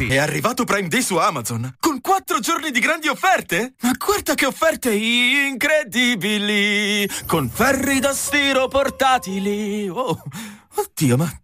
acquisti. È arrivato Prime Day su Amazon, con 4 giorni di grandi offerte. Ma guarda che offerte incredibili, con ferri da stiro portatili. Oh, oddio, ma